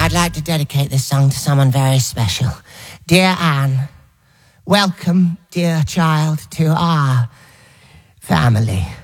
I'd like to dedicate this song to someone very special. Dear Anne, welcome, dear child, to our family.